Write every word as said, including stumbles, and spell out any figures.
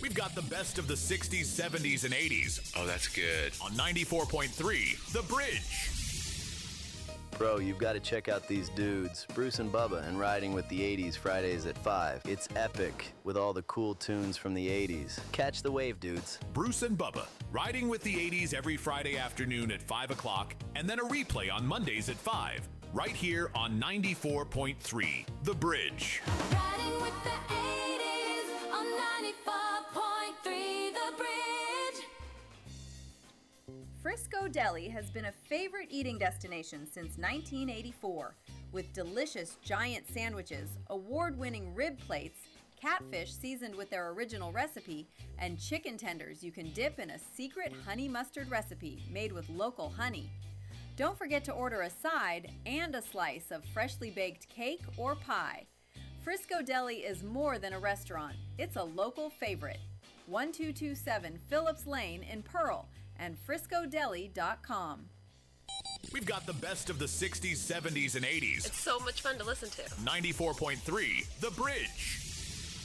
We've got the best of the sixties, seventies, and eighties Oh, that's good. on ninety-four point three The Bridge. Bro, you've got to check out these dudes, Bruce and Bubba, and Riding with the eighties Fridays at five. It's epic with all the cool tunes from the eighties. Catch the wave, dudes. Bruce and Bubba, riding with the eighties every Friday afternoon at five o'clock, and then a replay on Mondays at five, right here on ninety-four point three The Bridge. Riding with the eighties on ninety-four point three The Bridge. Frisco Deli has been a favorite eating destination since nineteen eighty-four, with delicious giant sandwiches, award-winning rib plates, catfish seasoned with their original recipe, and chicken tenders you can dip in a secret honey mustard recipe made with local honey. Don't forget to order a side and a slice of freshly baked cake or pie. Frisco Deli is more than a restaurant. It's a local favorite. twelve twenty-seven Phillips Lane in Pearl and frisco deli dot com. We've got the best of the sixties, seventies, and eighties. It's so much fun to listen to. ninety-four point three The Bridge.